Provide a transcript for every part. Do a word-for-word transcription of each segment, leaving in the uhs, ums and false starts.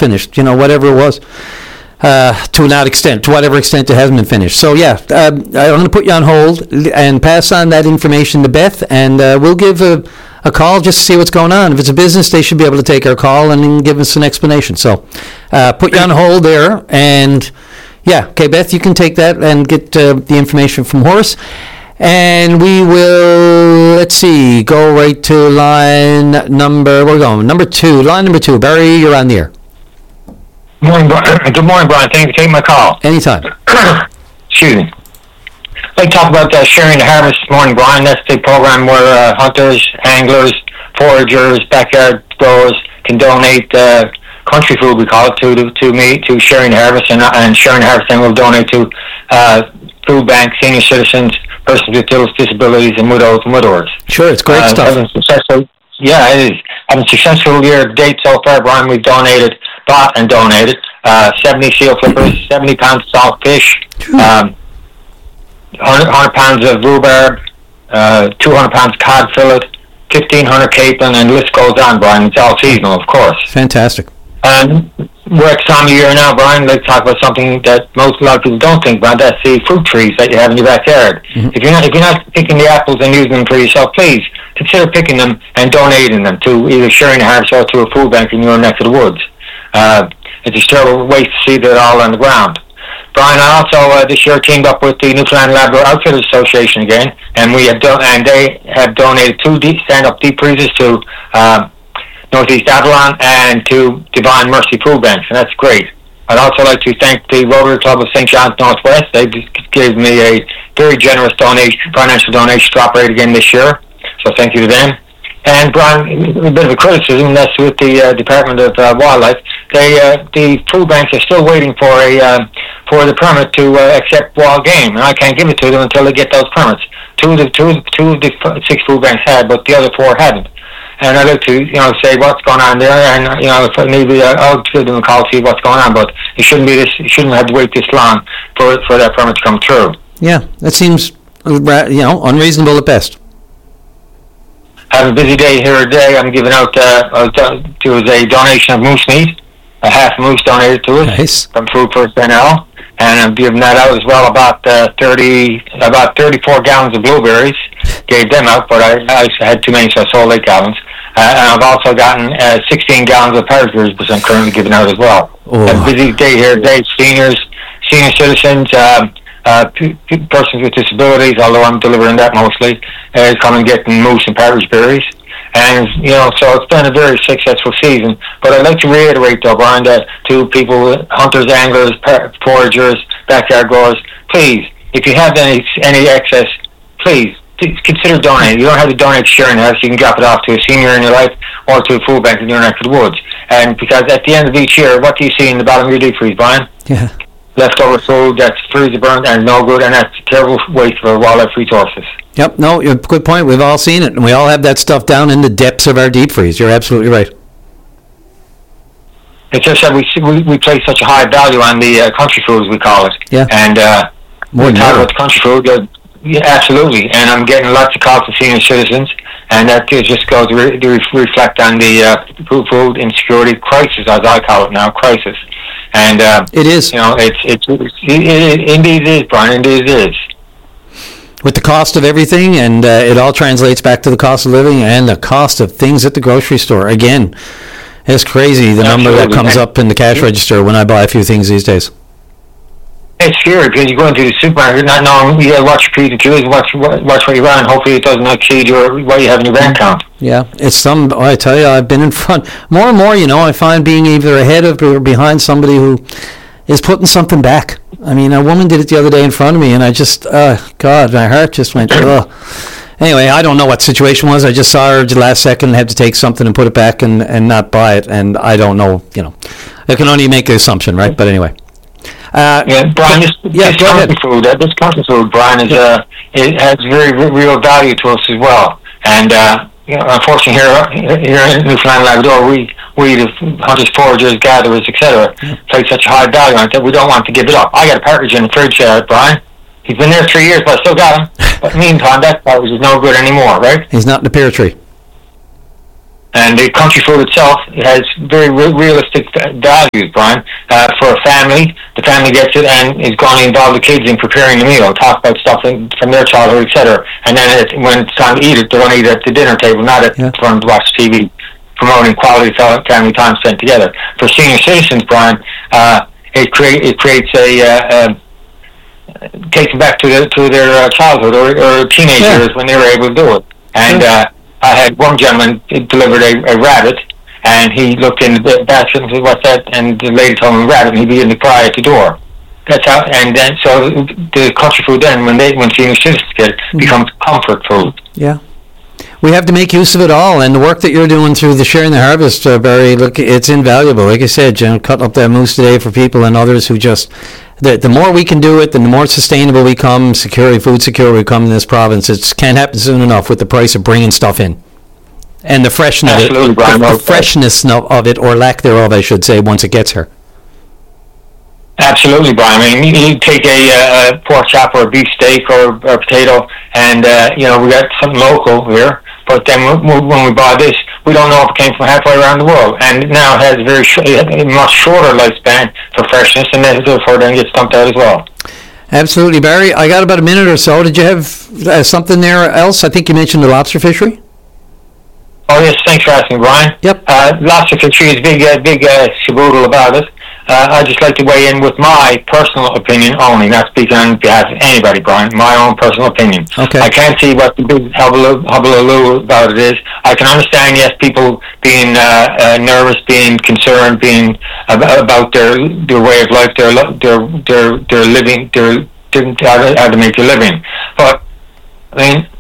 finished, you know, whatever it was. Uh, to that extent, to whatever extent it hasn't been finished. So yeah, um, I'm going to put you on hold and pass on that information to Beth, and uh, we'll give a, a call just to see what's going on. If it's a business, they should be able to take our call and give us an explanation. So uh, put you on hold there, and yeah, okay, Beth, you can take that and get uh, the information from Horace. And we will, let's see, go right to line number, we're going, number two, line number two. Barry, you're on the air. Morning, Brian. Good morning, Brian. Thank you for taking my call. Anytime. Excuse me. I'd like to talk about uh, sharing the harvest this morning, Brian. That's the program where uh, hunters, anglers, foragers, backyard growers can donate uh, country food, we call it, to to, to me, to sharing the harvest, and, and sharing the harvest then will donate to uh, food banks, senior citizens, persons with disabilities, and widows and widowers. Sure, it's great uh, stuff. Successful, yeah, it is. Having a successful year to date so far, Brian, we've donated, bought and donated uh, seventy seal flippers, seventy pounds of salt fish, um, one hundred pounds of rhubarb, uh, two hundred pounds of cod fillet, fifteen hundred capon, and the list goes on, Brian. It's all seasonal, of course. Fantastic. And we're at the time of year now, Brian. Let's talk about something that most a lot of people don't think about. That's the fruit trees that you have in your backyard. Mm-hmm. If you're not if you're not picking the apples and using them for yourself, please consider picking them and donating them to either sharing the harvest or to a food bank in your neck of the woods. Uh, it's a terrible waste to see that all on the ground. Brian, I also uh, this year teamed up with the Newfoundland Labrador Outfitters Association again, and we have do- and they have donated two deep stand-up deep freezers to uh, Northeast Avalon and to Divine Mercy Food Banks, and that's great. I'd also like to thank the Rotary Club of Saint John's Northwest. They gave me a very generous donation, financial donation to operate again this year, so thank you to them. And Brian, a bit of a criticism, that's with the uh, Department of uh, Wildlife. They, uh, the food banks are still waiting for a uh, for the permit to uh, accept wild game, and I can't give it to them until they get those permits. Two of the two, two of the six food banks had, but the other four hadn't. And I'd like to, you know, say what's going on there, and you know, if maybe uh, I'll give them a call to see what's going on. But it shouldn't be this. You shouldn't have to wait this long for for that permit to come through. Yeah, that seems, you know, unreasonable at best. I have a busy day here today. I'm giving out uh, to us a donation of moose meat, a half moose donated to us nice. From Food First N L, and I'm giving that out as well. About uh, thirty, about thirty-four gallons of blueberries. Gave them out, but I, I had too many, so I sold eight gallons. Uh, and I've also gotten uh, sixteen gallons of partridge, which I'm currently giving out as well. Oh. I have a busy day here today. Seniors, senior citizens, um, uh, p- p- persons with disabilities, although I'm delivering that mostly, uh, come and getting moose and partridge berries. And, you know, so it's been a very successful season. But I'd like to reiterate, though, Brian, that to people, hunters, anglers, par- foragers, backyard growers, please, if you have any any excess, please, consider donating. You don't have to donate to sharing the house. You can drop it off to a senior in your life or to a food bank in your neck of the woods. And because at the end of each year, what do you see in the bottom of your deep freeze, Brian? Yeah. Leftover food that's freezer burnt and no good, and that's a terrible waste for wildlife resources. Yep, no, good point. We've all seen it, and we all have that stuff down in the depths of our deep freeze. You're absolutely right. It's just that we we, we place such a high value on the uh, country food, as we call it. Yeah. And uh, More we than talk ever. about the country food. Uh, yeah, absolutely. And I'm getting lots of calls from senior citizens, and that just goes to, re- to reflect on the uh, food, food insecurity crisis, as I call it now, crisis. And uh, it is. You know, it's it's it, it, it, indeed it is, Brian. Indeed it is. With the cost of everything, and uh, it all translates back to the cost of living and the cost of things at the grocery store. Again, it's crazy the Absolutely. number that comes up in the cash register when I buy a few things these days. It's scary because you go into the supermarket not knowing, you gotta watch your P's and Q's, watch, watch what you buy, and hopefully it doesn't exceed your, what you have in your bank account. Yeah, it's some, I tell you, I've been in front, more and more, you know, I find being either ahead of or behind somebody who is putting something back. I mean, a woman did it the other day in front of me, and I just, uh, God, my heart just went, ugh. Anyway, I don't know what the situation was. I just saw her the last second and had to take something and put it back and, and not buy it, and I don't know, you know. I can only make an assumption, right? But anyway. Uh, yeah, Brian, this, yeah, this country food, uh, this country food, Brian, is uh, it has very r- real value to us as well. And uh, you know, unfortunately, here here in Newfoundland Labrador, we we the hunters, foragers, gatherers, et cetera, yeah. place such a high value on it that we don't want to give it up. I got a partridge in the fridge, uh, Brian. He's been there three years, but I still got him. But meantime, that partridge is no good anymore, right? He's not in the pear tree. And the country food itself has very re- realistic values, Brian. Uh, for a family, the family gets it and is going to involve the kids in preparing the meal, talk about stuff in, from their childhood, et cetera. And then it, when it's time to eat it, they're going to eat at the dinner table, not at yeah. front to watch T V, promoting quality family time spent together. For senior citizens, Brian, uh, it, create, it creates a... Uh, uh, takes them back to, the, to their uh, childhood or, or teenage yeah. years when they were able to do it. And... Uh, I had one gentleman delivered a, a rabbit, and he looked in the basket and said, "What's that?" And the lady told him rabbit, and he began to cry at the door. That's how. And then, so the country food then, when they when senior citizens get it, mm-hmm. becomes comfort food. Yeah, we have to make use of it all, and the work that you're doing through the Sharing the Harvest, uh, Barry, look, it's invaluable. Like I said, you know, cutting up that moose today for people and others who just. The, the more we can do it, then the more sustainable we become, security, food security we become in this province. It can't happen soon enough with the price of bringing stuff in. And the freshness of it, the, the freshness of it, or lack thereof, I should say, once it gets here. Absolutely, Brian. I mean, you take a, a pork chop or a beef steak or, or a potato, and, uh, you know, we got something local here, but then when we buy this, we don't know if it came from halfway around the world, and now it has a very sh- a much shorter lifespan for freshness, and then therefore then gets dumped out as well. Absolutely, Barry. I got about a minute or so. Did you have uh, something there else? I think you mentioned the lobster fishery. Oh yes, thanks for asking, Brian. Yep. Uh, lobster fishery is big, uh, big uh, shaboodle about it. Uh, I'd just like to weigh in with my personal opinion only, not speaking on behalf of anybody, Brian. My own personal opinion. Okay. I can't see what the big hubbaloo about it is. I can understand, yes, people being uh, uh, nervous, being concerned, being about, about their their way of life, their their their their living, their, their how to make their living. But I mean,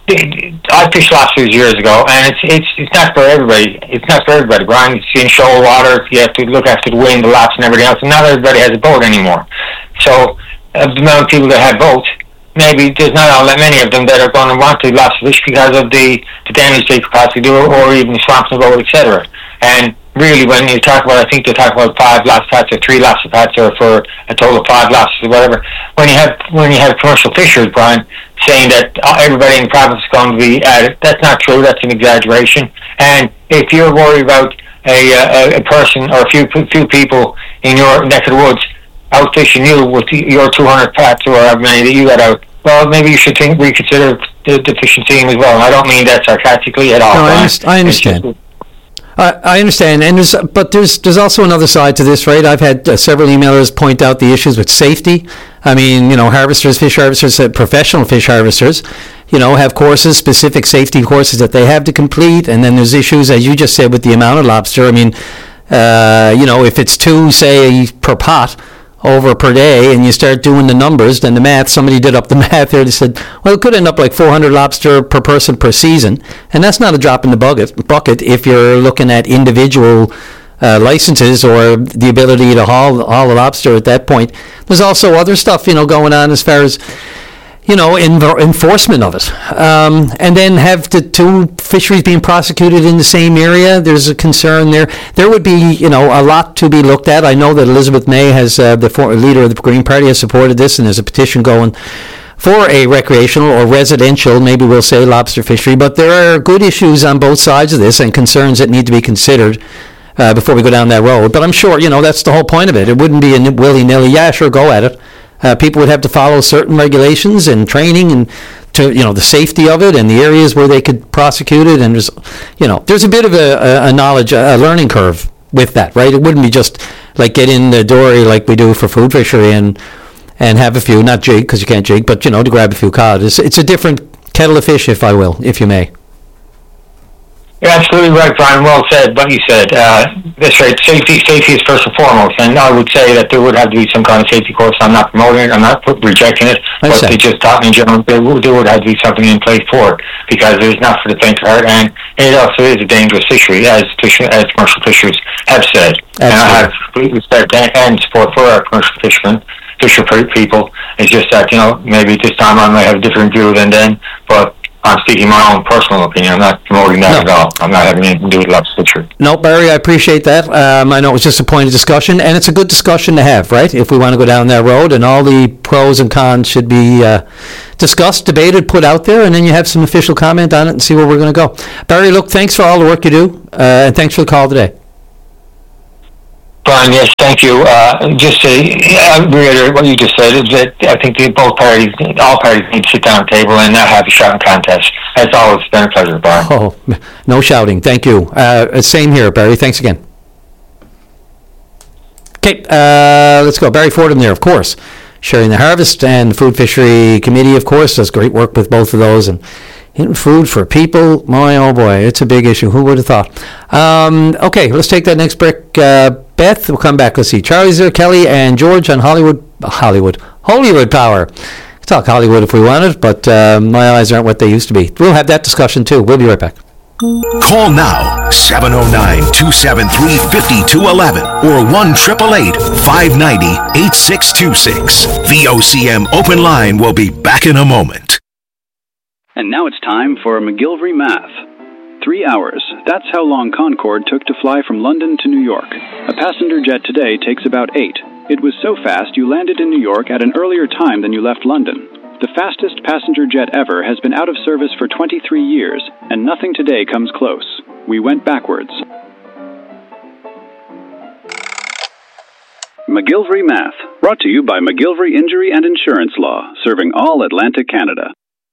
I fished lobsters years ago, and it's it's it's not for everybody. It's not for everybody, Brian. It's in shoal water. You have to look after the wind, the lobster, and everything else. And not everybody has a boat anymore. So, of the amount of people that have boats, maybe there's not all that many of them that are going to want to lobster fish because of the, the damage they could possibly do, or even swamps in the boat, et cetera. And really, when you talk about, I think they talk about five lobster pots or three lobster pots, or for a total of five lobsters or whatever. When you have when you have commercial fishers, Brian, saying that everybody in the province is going to be at it, that's not true. That's an exaggeration. And if you're worried about a a, a person or a few few people in your neck of the woods out fishing you with your two hundred pots or however many that you got out, well, maybe you should think, reconsider the, the fishing team as well. And I don't mean that sarcastically at all. No, I, underst- I understand. Uh, I understand, and there's, but there's there's also another side to this, right? I've had uh, several emailers point out the issues with safety. I mean, you know, harvesters, fish harvesters, uh, professional fish harvesters, you know, have courses, specific safety courses that they have to complete, and then there's issues, as you just said, with the amount of lobster. I mean, uh, you know, if it's two, say, per pot over per day, and you start doing the numbers, then the math, somebody did up the math there, they said, well, it could end up like four hundred lobster per person per season, and that's not a drop in the bucket, bucket if you're looking at individual uh, licenses or the ability to haul, haul a lobster at that point. There's also other stuff, you know, going on as far as, you know, inv- enforcement of it. Um, and then have the two fisheries being prosecuted in the same area. There's a concern there. There would be, you know, a lot to be looked at. I know that Elizabeth May, has uh, the former leader of the Green Party, has supported this, and there's a petition going for a recreational or residential, maybe we'll say, lobster fishery. But there are good issues on both sides of this and concerns that need to be considered uh, before we go down that road. But I'm sure, you know, that's the whole point of it. It wouldn't be a willy-nilly, yeah, sure, go at it. Uh, people would have to follow certain regulations and training, and to, you know, the safety of it and the areas where they could prosecute it. And there's, you know, there's a bit of a, a, a knowledge, a learning curve with that, right? It wouldn't be just like get in the dory like we do for food fishery and and have a few, not jig because you can't jig, but, you know, to grab a few cod. It's, it's a different kettle of fish, if I will, if you may. You're absolutely right, Brian. Well said, what you said. Uh, that's right. Safety, safety is first and foremost, and I would say that there would have to be some kind of safety course. I'm not promoting it. I'm not rejecting it, but they just taught me in general there would, there would have to be something in place for it, because it's not for the faint of heart, and it also is a dangerous fishery, as fish, as commercial fishers have said. Absolutely. And I have complete respect and support for our commercial fishermen, fisher people. It's just that, you know, maybe this time I might have a different view than then, but I'm speaking my own personal opinion. I'm not promoting that No. at all. I'm not having anything to do with Love's Picture. No, Barry, I appreciate that. Um, I know it was just a point of discussion, and it's a good discussion to have, right? If we want to go down that road, and all the pros and cons should be uh, discussed, debated, put out there, and then you have some official comment on it and see where we're going to go. Barry, look, thanks for all the work you do, uh, and thanks for the call today. Brian, yes, thank you. Uh, just to uh, reiterate what you just said, is that I think the, both parties, all parties need to sit down at the table and not have a shouting contest. As always, it's been a pleasure, Brian. Oh, no shouting. Thank you. Uh, same here, Barry. Thanks again. Okay, uh, let's go. Barry Fordham there, of course. Sharing the Harvest and the Food Fishery Committee, of course, does great work with both of those. And eating food for people, boy, oh boy, it's a big issue. Who would have thought? Um, okay, let's take that next break. Uh, Beth, we'll come back. Let's see. Charlie's there, Kelly, and George on Hollywood, Hollywood, Hollywood Power. Let's talk Hollywood if we wanted, but uh, my eyes aren't what they used to be. We'll have that discussion too. We'll be right back. Call now, seven oh nine, two seven three, five two one one or one eight eight eight, five nine zero, eight six two six. V O C M Open Line will be back in a moment. And now it's time for McGillivray Math. Three hours. That's how long Concorde took to fly from London to New York. A passenger jet today takes about eight. It was so fast you landed in New York at an earlier time than you left London. The fastest passenger jet ever has been out of service for twenty-three years, and nothing today comes close. We went backwards. McGillivray Math, brought to you by McGillivray Injury and Insurance Law, serving all Atlantic Canada.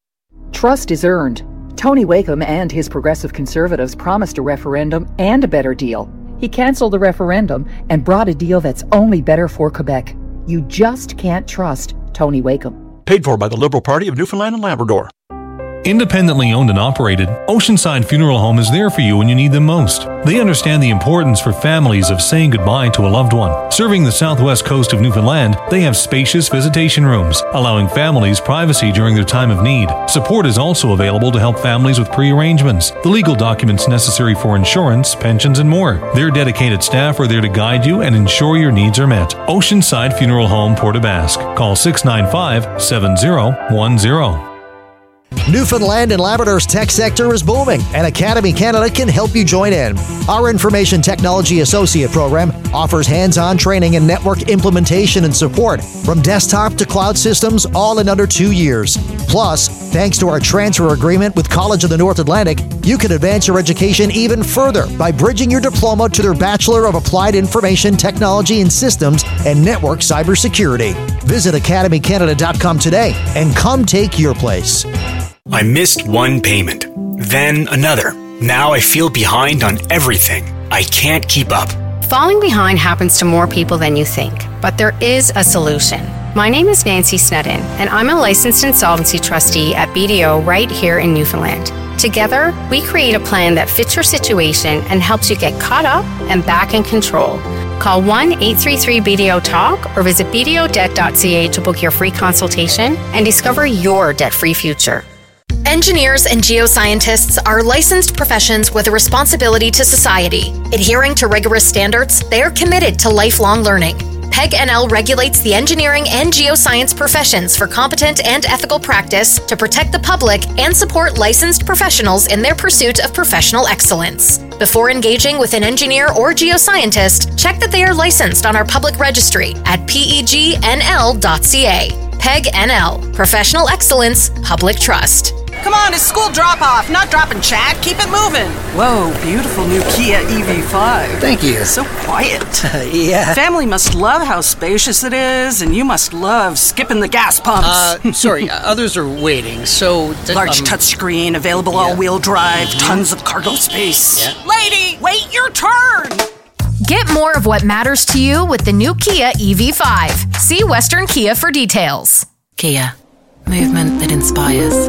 Trust is earned. Tony Wakeham and his Progressive Conservatives promised a referendum and a better deal. He canceled the referendum and brought a deal that's only better for Quebec. You just can't trust Tony Wakeham. Paid for by the Liberal Party of Newfoundland and Labrador. Independently owned and operated, Oceanside Funeral Home is there for you when you need them most. They understand the importance for families of saying goodbye to a loved one. Serving the southwest coast of Newfoundland, they have spacious visitation rooms, allowing families privacy during their time of need. Support is also available to help families with pre-arrangements, the legal documents necessary for insurance, pensions, and more. Their dedicated staff are there to guide you and ensure your needs are met. Oceanside Funeral Home, Port aux Basques. Call six nine five, seven zero one zero. Newfoundland and Labrador's tech sector is booming, and Academy Canada can help you join in. Our Information Technology Associate program offers hands-on training in network implementation and support, from desktop to cloud systems, all in under two years. Plus, thanks to our transfer agreement with College of the North Atlantic, you can advance your education even further by bridging your diploma to their Bachelor of Applied Information Technology and Systems and Network Cybersecurity. Visit academy canada dot com today and come take your place. I missed one payment, then another. Now I feel behind on everything. I can't keep up. Falling behind happens to more people than you think, but there is a solution. My name is Nancy Snedden, and I'm a licensed insolvency trustee at B D O right here in Newfoundland. Together, we create a plan that fits your situation and helps you get caught up and back in control. Call one eight three three B D O talk or visit b d o debt dot c a to book your free consultation and discover your debt-free future. Engineers and geoscientists are licensed professions with a responsibility to society. Adhering to rigorous standards, they are committed to lifelong learning. P E G N L regulates the engineering and geoscience professions for competent and ethical practice to protect the public and support licensed professionals in their pursuit of professional excellence. Before engaging with an engineer or geoscientist, check that they are licensed on our public registry at p e g n l dot c a. P E G N L, Professional Excellence, Public Trust. Come on, it's school drop-off, not drop and chat. Keep it moving. Whoa, beautiful new Kia E V five. Thank you. So quiet. Yeah. Family must love how spacious it is, and you must love skipping the gas pumps. Uh, sorry, others are waiting, so... Th- Large um, touchscreen, available yeah. all-wheel drive, mm-hmm. tons of cargo space. Yeah. Lady, wait your turn! Get more of what matters to you with the new Kia E V five. See Western Kia for details. Kia. Movement that inspires.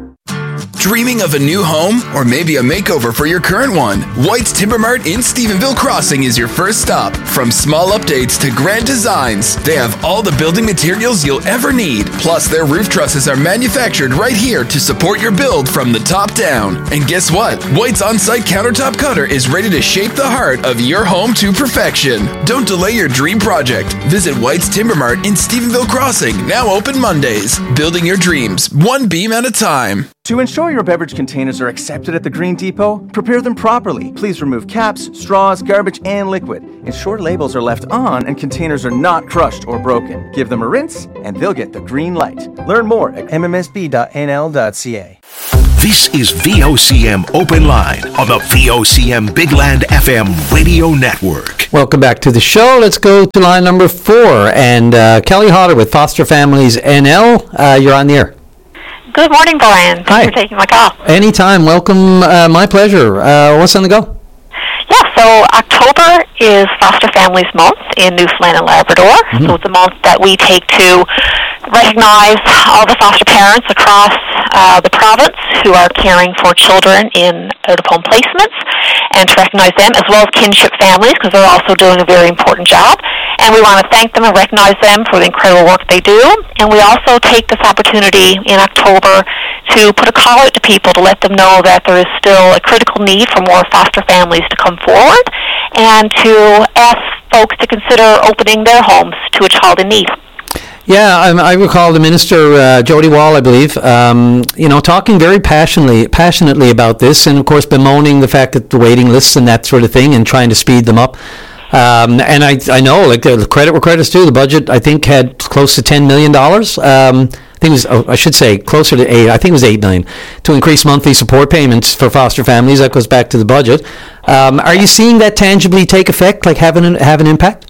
Dreaming of a new home or maybe a makeover for your current one? White's Timber Mart in Stephenville Crossing is your first stop. From small updates to grand designs, they have all the building materials you'll ever need. Plus, their roof trusses are manufactured right here to support your build from the top down. And guess what? White's on-site countertop cutter is ready to shape the heart of your home to perfection. Don't delay your dream project. Visit White's Timber Mart in Stephenville Crossing, now open Mondays. Building your dreams, one beam at a time. To ensure your beverage containers are accepted at the Green Depot, prepare them properly. Please remove caps, straws, garbage, and liquid. Ensure labels are left on and containers are not crushed or broken. Give them a rinse, and they'll get the green light. Learn more at m m s b dot n l dot c a. This is V O C M Open Line on the V O C M Big Land F M Radio Network. Welcome back to the show. Let's go to line number four. And uh, Kelly Hodder with Foster Families N L. Uh, you're on the air. Good morning, Brian. Thanks Hi. for taking my call. Anytime. Welcome. Uh, my pleasure. Uh, what's on the go? Yeah, so October is Foster Families Month in Newfoundland and Labrador. Mm-hmm. So it's a month that we take to recognize all the foster parents across uh, the province who are caring for children in out-of-home placements, and to recognize them, as well as kinship families, because they're also doing a very important job. And we want to thank them and recognize them for the incredible work they do. And we also take this opportunity in October to put a call out to people to let them know that there is still a critical need for more foster families to come forward, and to ask folks to consider opening their homes to a child in need. Yeah, I, I recall the minister, uh, Jody Wall, I believe, um, you know, talking very passionately, passionately about this, and of course bemoaning the fact that the waiting lists and that sort of thing, and trying to speed them up. Um, and I, I know, like, the credit where credit's due, the budget, I think, had close to ten million dollars. Um, I think it was, oh, I should say, closer to eight. I think it was eight million dollars to increase monthly support payments for foster families. That goes back to the budget. Um, are you seeing that tangibly take effect, like have an, have an impact?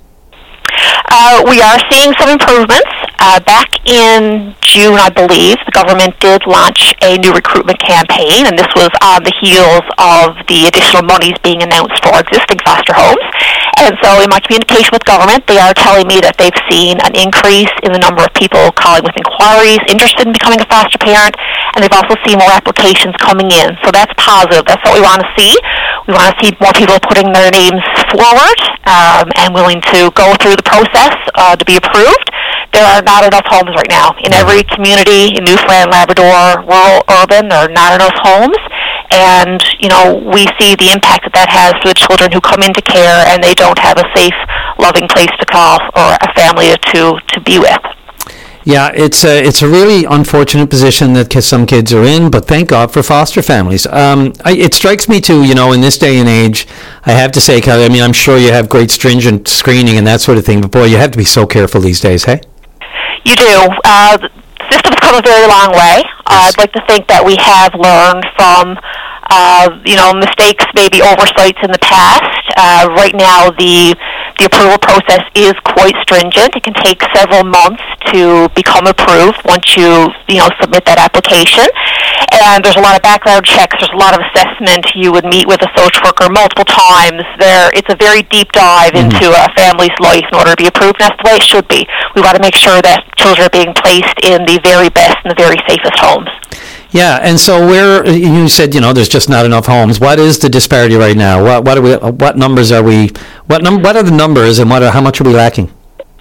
Uh, we are seeing some improvements. Uh, back in June, I believe, the government did launch a new recruitment campaign, and this was on the heels of the additional monies being announced for existing foster homes. And so in my communication with government, they are telling me that they've seen an increase in the number of people calling with inquiries, interested in becoming a foster parent, and they've also seen more applications coming in. So that's positive. That's what we want to see. We want to see more people putting their names forward um, and willing to go through the process uh, to be approved. There are not enough homes right now. In every community in Newfoundland, Labrador, rural, urban, there are not enough homes. And, you know, we see the impact that that has for the children who come into care and they don't have a safe, loving place to call or a family to, to be with. Yeah, it's a, it's a really unfortunate position that some kids are in, but thank God for foster families. Um, I, it strikes me too, you know, in this day and age, I have to say, Kelly, I mean, I'm sure you have great stringent screening and that sort of thing, but boy, you have to be so careful these days, hey? You do. Uh, the system's come a very long way. Uh, I'd like to think that we have learned from, uh, you know, mistakes, maybe oversights in the past. Uh, right now, the the approval process is quite stringent. It can take several months to become approved once you, you know, submit that application. And there's a lot of background checks. There's a lot of assessment. You would meet with a social worker multiple times. There, it's a very deep dive mm-hmm. into a family's life in order to be approved, and that's the way it should be. We want to make sure that children are being placed in the very best and the very safest homes. Yeah, and so where you said, you know, there's just not enough homes. What is the disparity right now? What what are we? What numbers are we? What num? What are the numbers, and what are, how much are we lacking?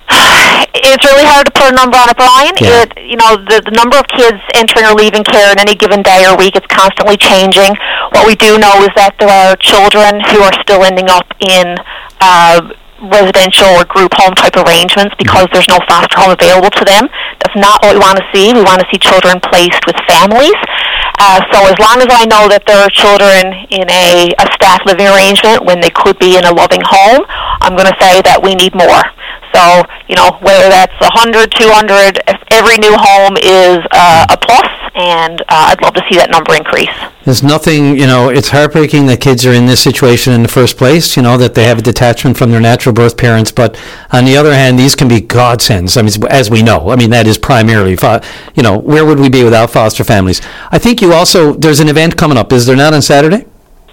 It's really hard to put a number on it, Brian. Yeah. It, you know, the, the number of kids entering or leaving care in any given day or week is constantly changing. What we do know is that there are children who are still ending up in uh, residential or group home type arrangements because there's no foster home available to them. That's not what we want to see. We want to see children placed with families. Uh, so as long as I know that there are children in a, a staff living arrangement when they could be in a loving home, I'm going to say that we need more. So, you know, whether that's one hundred, two hundred, if every new home is uh, a plus, and uh, I'd love to see that number increase. There's nothing, you know, it's heartbreaking that kids are in this situation in the first place, you know, that they have a detachment from their natural birth parents. But on the other hand, these can be godsends. I mean, as we know, I mean, that is primarily, you know, where would we be without foster families? I think you also, there's an event coming up, is there not, on Saturday?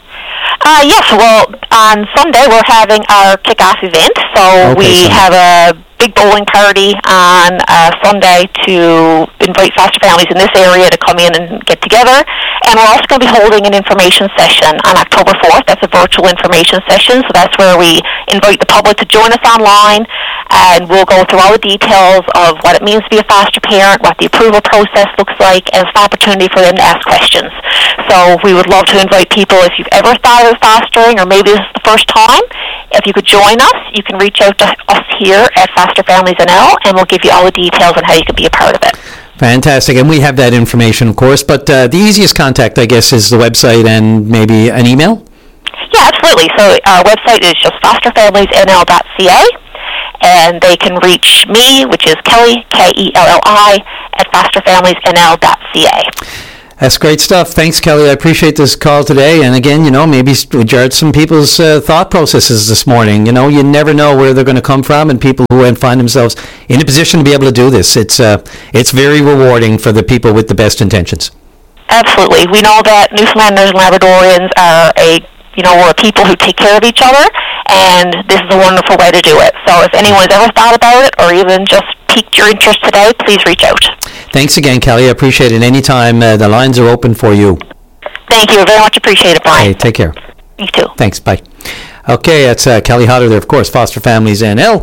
Uh, yes, well, on Sunday we're having our kickoff event, so Okay, we Sunday. have a big bowling party on uh, Sunday to invite foster families in this area to come in and get together. And we're also going to be holding an information session on October fourth. That's a virtual information session, so that's where we invite the public to join us online, and we'll go through all the details of what it means to be a foster parent, what the approval process looks like, and it's an opportunity for them to ask questions. So we would love to invite people, if you've ever thought of fostering, or maybe this is the first time, if you could join us, you can reach out to us here at Foster Families N L, and we'll give you all the details on how you can be a part of it. Fantastic. And we have that information, of course. But uh, the easiest contact, I guess, is the website and maybe an email? Yeah, absolutely. So our website is just foster families n l dot c a, and they can reach me, which is Kelly, K E L L I, at foster families n l dot c a. That's great stuff. Thanks, Kelly. I appreciate this call today. And again, you know, maybe jarred some people's uh, thought processes this morning. You know, you never know where they're going to come from, and people who find themselves in a position to be able to do this. It's uh, it's very rewarding for the people with the best intentions. Absolutely. We know that Newfoundlanders and Labradorians are a, you know, we're people who take care of each other, and this is a wonderful way to do it. So if anyone's ever thought about it, or even just piqued your interest today, please reach out. Thanks again, Kelly. I appreciate it. Anytime, uh, the lines are open for you. Thank you. Very much appreciated, Brian. Hey, take care. You too. Thanks. Bye. Okay, that's uh, Kelly Hodder there, of course, Foster Families N L,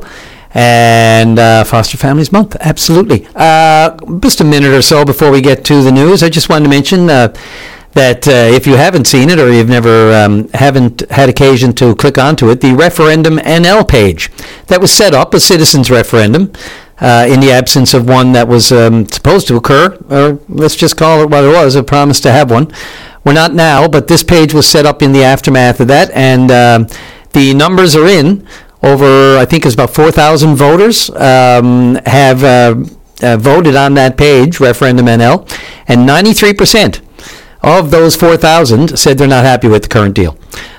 and uh, Foster Families Month. Absolutely. Uh, just a minute or so before we get to the news, I just wanted to mention uh, that uh, if you haven't seen it or you've never um, haven't had occasion to click onto it, the Referendum N L page that was set up, a citizens referendum, Uh, in the absence of one that was um, supposed to occur, or let's just call it what it was, a promise to have one. We're not now, but this page was set up in the aftermath of that, and uh, the numbers are in. Over, I think it's about four thousand voters um, have uh, uh, voted on that page, Referendum N L, and ninety-three percent of those four thousand said they're not happy with the current deal.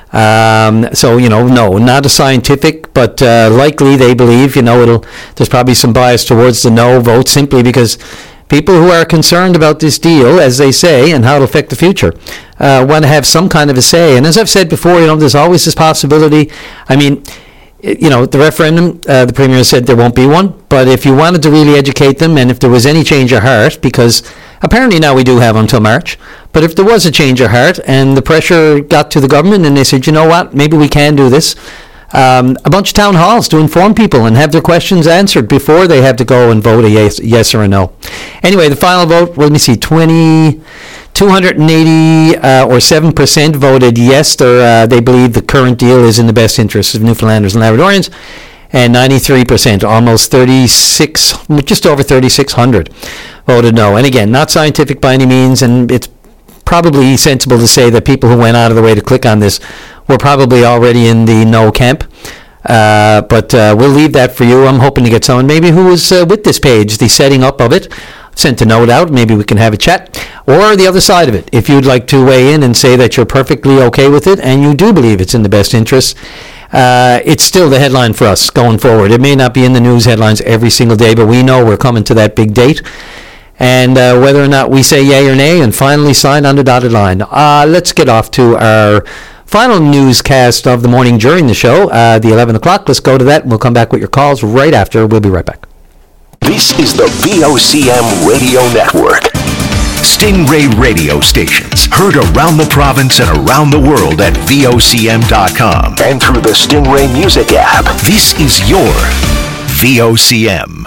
Um, so, you know, no, not a scientific, but uh, likely they believe, you know, it'll. There's probably some bias towards the no vote simply because people who are concerned about this deal, as they say, and how it'll affect the future, uh, want to have some kind of a say. And as I've said before, you know, there's always this possibility. I mean, you know, the referendum, uh, the Premier said there won't be one, but if you wanted to really educate them and if there was any change of heart, because apparently now we do have until March, but if there was a change of heart and the pressure got to the government and they said, you know what, maybe we can do this, um, a bunch of town halls to inform people and have their questions answered before they have to go and vote a yes, yes or a no. Anyway, the final vote, let me see, twenty, two hundred eighty uh, or seven percent voted yes, uh, they believe the current deal is in the best interests of Newfoundlanders and Labradorians, and ninety-three percent, almost thirty-six, just over thirty-six hundred voted no. And again, not scientific by any means, and it's probably sensible to say that people who went out of the way to click on this were probably already in the no camp. Uh, but uh, we'll leave that for you. I'm hoping to get someone maybe who was uh, with this page, the setting up of it, sent a note out. Maybe we can have a chat. Or the other side of it, if you'd like to weigh in and say that you're perfectly okay with it and you do believe it's in the best interest, uh, it's still the headline for us going forward. It may not be in the news headlines every single day, but we know we're coming to that big date. And uh, whether or not we say yay or nay and finally sign on the dotted line. Uh, let's get off to our final newscast of the morning during the show, uh, the eleven o'clock. Let's go to that, and we'll come back with your calls right after. We'll be right back. This is the V O C M Radio Network. Stingray radio stations heard around the province and around the world at V O C M dot com and through the Stingray Music app. This is your V O C M.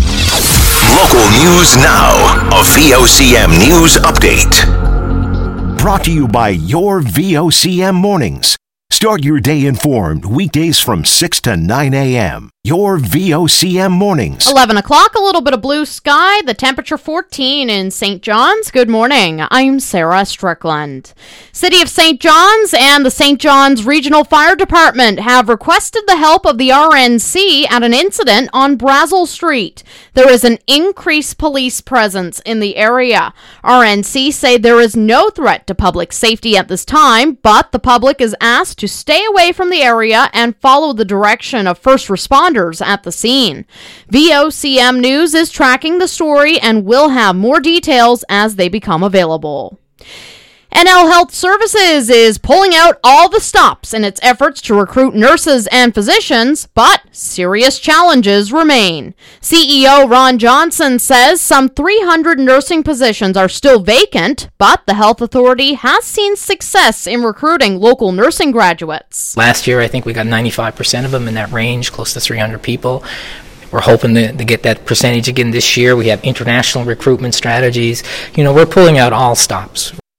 Local news now. A V O C M News Update. Brought to you by your V O C M Mornings. Start your day informed weekdays from six to nine a.m. Your V O C M Mornings. eleven o'clock, a little bit of blue sky, the temperature fourteen in Saint John's. Good morning. I'm Sarah Strickland. City of Saint John's and the Saint John's Regional Fire Department have requested the help of the R N C at an incident on Brazel Street. There is an increased police presence in the area. R N C say there is no threat to public safety at this time, but the public is asked to stay away from the area and follow the direction of first responders at the scene. V O C M News is tracking the story and will have more details as they become available. N L Health Services is pulling out all the stops in its efforts to recruit nurses and physicians, but serious challenges remain. C E O Ron Johnson says some three hundred nursing positions are still vacant, but the health authority has seen success in recruiting local nursing graduates. Last year, I think we got ninety-five percent of them in that range, close to three hundred people. We're hoping to, to get that percentage again this year. We have international recruitment strategies. You know, we're pulling out all stops.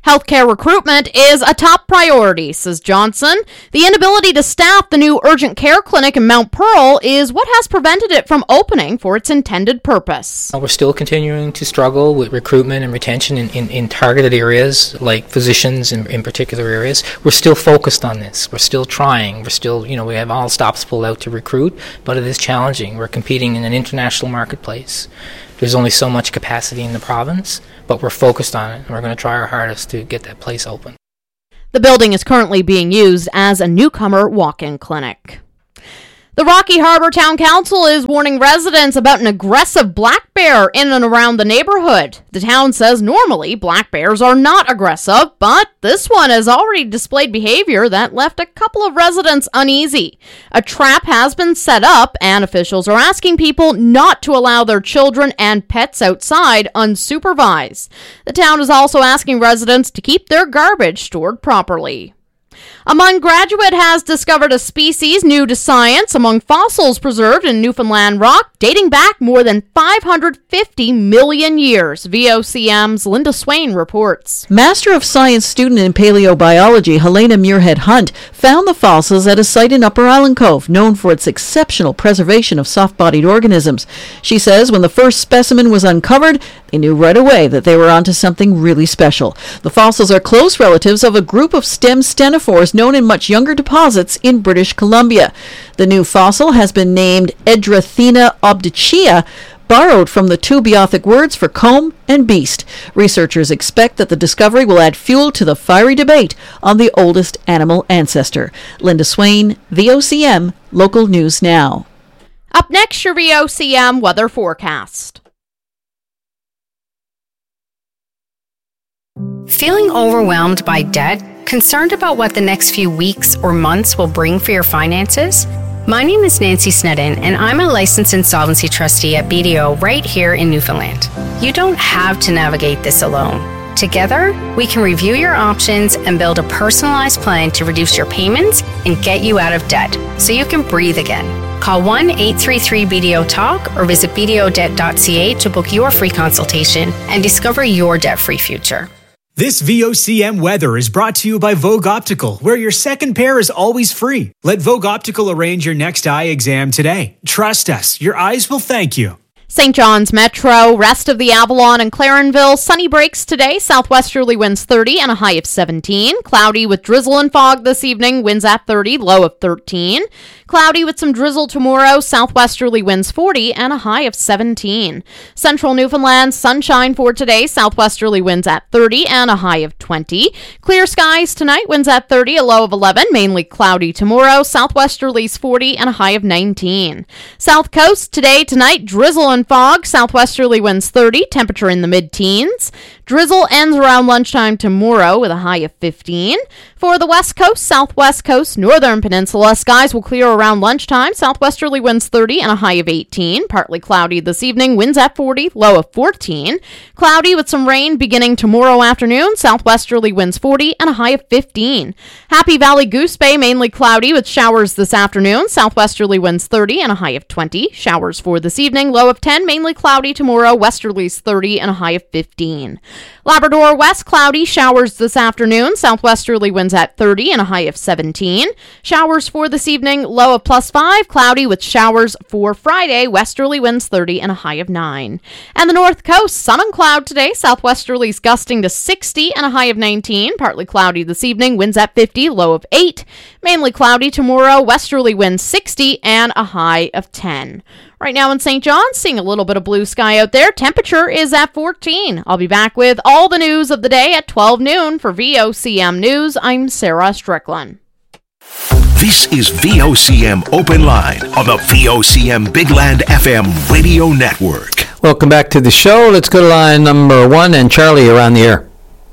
Healthcare recruitment is a top priority, says Johnson. The inability to staff the new urgent care clinic in Mount Pearl is what has prevented it from opening for its intended purpose. We're still continuing to struggle with recruitment and retention in, in, in targeted areas, like physicians in, in particular areas. We're still focused on this. We're still trying. We're still, you know, we have all stops pulled out to recruit, but it is challenging. We're competing in an international marketplace. There's only so much capacity in the province, but we're focused on it, and we're going to try our hardest to get that place open. The building is currently being used as a newcomer walk-in clinic. The Rocky Harbor Town Council is warning residents about an aggressive black bear in and around the neighborhood. The town says normally black bears are not aggressive, but this one has already displayed behavior that left a couple of residents uneasy. A trap has been set up, and officials are asking people not to allow their children and pets outside unsupervised. The town is also asking residents to keep their garbage stored properly. A Mund graduate has discovered a species new to science among fossils preserved in Newfoundland rock dating back more than five hundred fifty million years. V O C M's Linda Swain reports. Master of Science student in paleobiology Helena Muirhead Hunt found the fossils at a site in Upper Island Cove, known for its exceptional preservation of soft-bodied organisms. She says when the first specimen was uncovered, they knew right away that they were onto something really special. The fossils are close relatives of a group of stem steninophores known in much younger deposits in British Columbia. The new fossil has been named Edrathena obducea, borrowed from the two Beothic words for comb and beast. Researchers expect that the discovery will add fuel to the fiery debate on the oldest animal ancestor. Linda Swain, V O C M, Local News Now. Up next, your V O C M weather forecast. Feeling overwhelmed by debt? Concerned about what the next few weeks or months will bring for your finances? My name is Nancy Snedden, and I'm a licensed insolvency trustee at B D O right here in Newfoundland. You don't have to navigate this alone. Together, we can review your options and build a personalized plan to reduce your payments and get you out of debt so you can breathe again. Call one eight three three B D O talk or visit b d o debt dot c a to book your free consultation and discover your debt-free future. This V O C M weather is brought to you by Vogue Optical, where your second pair is always free. Let Vogue Optical arrange your next eye exam today. Trust us, your eyes will thank you. Saint John's Metro, rest of the Avalon and Clarenville, sunny breaks today, southwesterly winds thirty and a high of seventeen. Cloudy with drizzle and fog this evening, winds at thirty, low of thirteen. Cloudy with some drizzle tomorrow, southwesterly winds forty and a high of seventeen. Central Newfoundland, sunshine for today, southwesterly winds at thirty and a high of twenty. Clear skies tonight, winds at thirty, a low of eleven, mainly cloudy tomorrow, southwesterlies forty and a high of nineteen. South Coast today, tonight, drizzle and fog, southwesterly winds thirty, temperature in the mid-teens. Drizzle ends around lunchtime tomorrow with a high of fifteen. For the West Coast, Southwest Coast, Northern Peninsula, skies will clear around lunchtime, southwesterly winds thirty and a high of eighteen. Partly cloudy this evening, winds at forty, low of fourteen. Cloudy with some rain beginning tomorrow afternoon, southwesterly winds forty and a high of fifteen. Happy Valley Goose Bay, mainly cloudy with showers this afternoon, southwesterly winds thirty and a high of twenty. Showers for this evening, low of ten, mainly cloudy tomorrow, westerlies thirty and a high of fifteen. Labrador West, cloudy, showers this afternoon, southwesterly winds at thirty and a high of seventeen. Showers for this evening, low of plus five, cloudy with showers for Friday, westerly winds thirty and a high of nine. And the North Coast, sun and cloud today, southwesterlies gusting to sixty and a high of nineteen. Partly cloudy this evening, winds at fifty, low of eight. Mainly cloudy tomorrow, westerly winds sixty and a high of ten. Right now in Saint John's, seeing a little bit of blue sky out there. Temperature is at fourteen. I'll be back with all the news of the day at twelve noon. For V O C M News, I'm Sarah Strickland. This is V O C M Open Line on the V O C M Big Land F M radio network. Welcome back to the show. Let's go to line number one, and Charlie, you're on the air.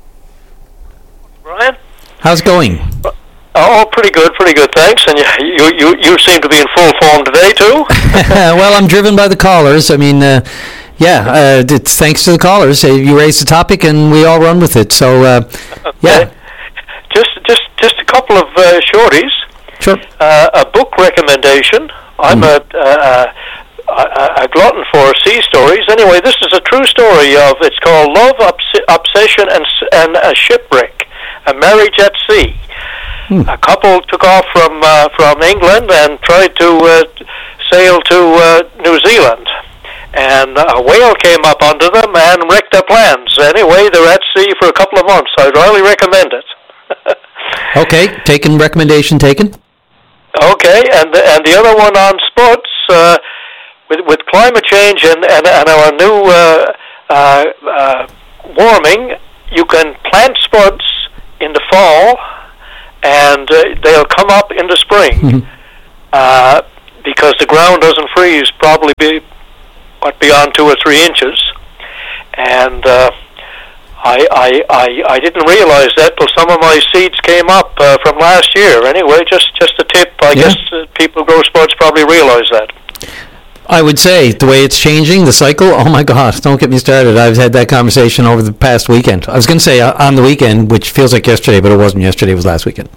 Brian? How's it going? Oh, pretty good, pretty good, thanks. And you, you, you, you seem to be in full form today, too. Well, I'm driven by the callers. I mean, uh, yeah, uh, it's thanks to the callers. Uh, you raise the topic, and we all run with it. So, uh, okay. yeah. Just, just, just a couple of uh, shorties. Sure. Uh, a book recommendation. I'm mm. a, uh, a, a glutton for sea stories. Anyway, this is a true story of, it's called Love, Obs- Obsession, and, and a Shipwreck, a Marriage at Sea. Hmm. A couple took off from uh, from England and tried to uh, sail to uh, New Zealand. And a whale came up under them and wrecked their plans. Anyway, they're at sea for a couple of months. I'd highly recommend it. Okay, taken, recommendation taken. Okay, and and the other one on sports, uh, with with climate change and, and, and our new uh, uh, uh, warming, you can plant spuds in the fall, and uh, they'll come up in the spring, mm-hmm. uh, because the ground doesn't freeze, probably be what beyond two or three inches, and uh, I, I I I didn't realize that till some of my seeds came up uh, from last year. Anyway, just just a tip. I Yeah. guess uh, people who grow spuds probably realize that. I would say the way it's changing, the cycle, oh my God, don't get me started. I've had that conversation over the past weekend. I was going to say uh, on the weekend, which feels like yesterday, but it wasn't yesterday, it was last weekend.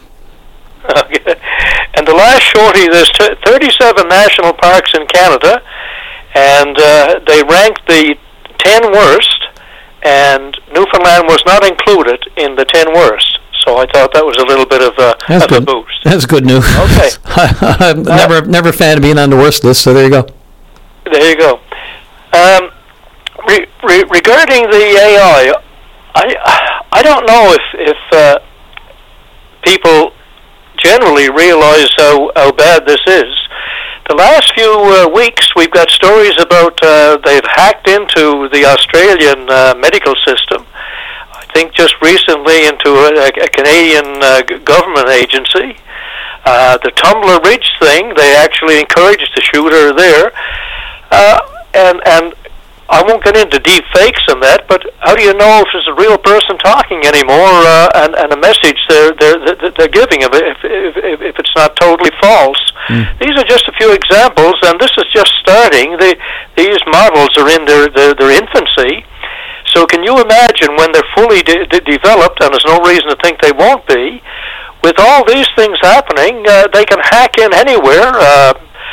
Okay. And the last shorty, there's t- thirty-seven national parks in Canada, and uh, they ranked the ten worst, and Newfoundland was not included in the ten worst. So I thought that was a little bit of a, That's of a good. boost. That's good news. Okay. I'm never, never a fan of being on the worst list, so there you go. There you go. Um, re- re- regarding the A I, I, I don't know if, if uh, people generally realize how, how bad this is. The last few uh, weeks, we've got stories about uh, they've hacked into the Australian uh, medical system. I think just recently into a, a Canadian uh, g- government agency. Uh, the Tumbler Ridge thing, they actually encouraged the shooter there. Uh, and and I won't get into deep fakes and that, but how do you know if it's a real person talking anymore, uh, and, and a message they're they're they're giving if if if, if it's not totally false? Mm. These are just a few examples, and this is just starting. The, these models are in their, their their infancy. So can you imagine when they're fully de- de- developed, and there's no reason to think they won't be, with all these things happening, uh, they can hack in anywhere. Uh,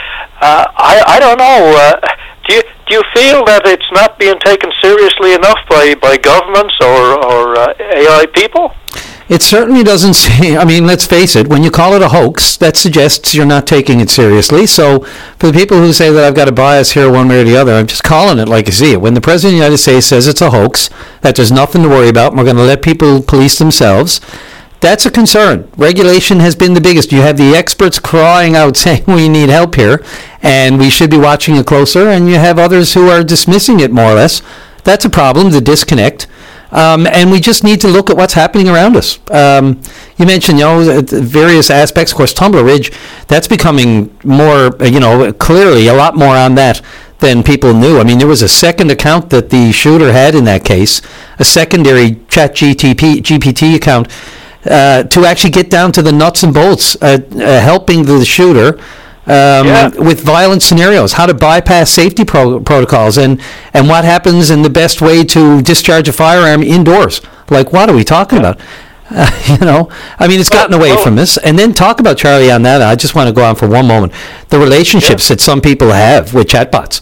uh, I, I don't know. Uh, do you do you feel that it's not being taken seriously enough by, by governments or, or uh, A I people? It certainly doesn't seem, I mean, let's face it, when you call it a hoax, that suggests you're not taking it seriously. So for the people who say that I've got a bias here one way or the other, I'm just calling it like I see it. When the President of the United States says it's a hoax, that there's nothing to worry about, and we're going to let people police themselves, that's a concern. Regulation has been the biggest. You have the experts crying out saying we need help here, and we should be watching it closer, and you have others who are dismissing it more or less. That's a problem, the disconnect. Um, and we just need to look at what's happening around us. Um, you mentioned, you know, various aspects. Of course, Tumbler Ridge, that's becoming more, you know, clearly a lot more on that than people knew. I mean, there was a second account that the shooter had in that case, a secondary Chat G P T account, uh, to actually get down to the nuts and bolts, uh, uh, helping the shooter Um, yeah. with violent scenarios, how to bypass safety pro- protocols, and, and what happens in the best way to discharge a firearm indoors. Like, what are we talking yeah. about? Uh, you know, I mean, it's well, gotten away well, from this. And then talk about, Charlie, on that. I just want to go on for one moment. The relationships yeah. that some people have with chatbots.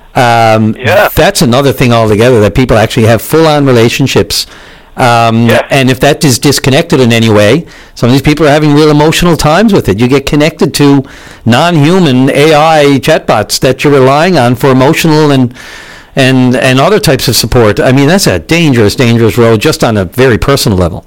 Um, yeah. That's another thing altogether, that people actually have full-on relationships. Um, yeah. And if that is disconnected in any way, some of these people are having real emotional times with it. You get connected to non-human A I chatbots that you're relying on for emotional and and and other types of support. I mean, that's a dangerous, dangerous road, just on a very personal level.